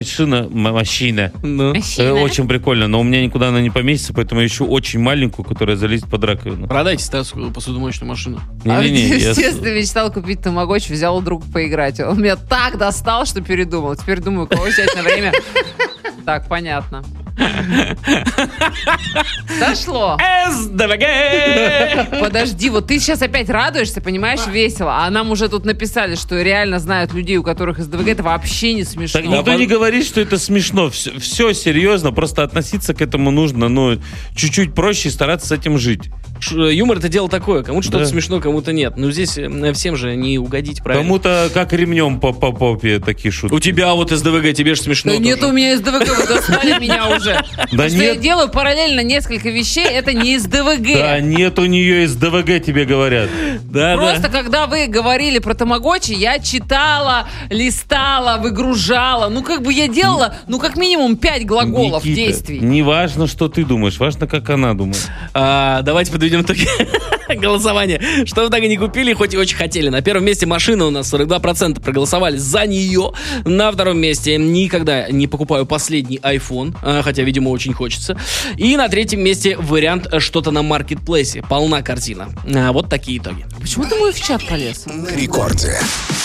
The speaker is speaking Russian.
Машина. Машина. Очень прикольно, но у меня никуда она не поместится, поэтому я ищу очень маленькую, которая залезет под раковину. Продайте статскую посудомоечную машину. Естественно, мечтал купить тамагочи, взял у друга поиграть. Он меня так достал, что передумал. Теперь думаю, кого взять на время. Так, понятно. Дошло. СДВГ! Подожди, вот ты сейчас опять радуешься, понимаешь, весело. А нам уже тут написали, что реально знают людей, у которых СДВГ. Это вообще не смешно. Так никто не говорит, что это смешно. Все серьезно, просто относиться к этому нужно, но чуть-чуть проще и стараться с этим жить. Юмор — это дело такое. Кому-то что-то смешно, кому-то нет. Но здесь всем же не угодить, правильно? Кому-то как ремнем по попе такие шутки. У тебя вот СДВГ, тебе же смешно. Да нет у меня СДВГ, вы достали меня уже. Да Что я делаю параллельно несколько вещей, это не СДВГ. Да нет у нее СДВГ, тебе говорят. Да, Просто когда вы говорили про тамагочи, я читала, листала, выгружала. Ну, как бы я делала, как минимум 5 глаголов Никита, действий. не важно, что ты думаешь, важно, как она думает. Давайте подведем итоги голосования. Что вы так и не купили, хоть и очень хотели. На первом месте машина у нас 42% проголосовали за нее. На втором месте никогда не покупаю последний iPhone, хотя, видимо, очень хочется. И на третьем месте вариант что-то на маркетплейсе. Полна картина. Вот такие итоги. Почему ты мой в чат полез? На рекорде.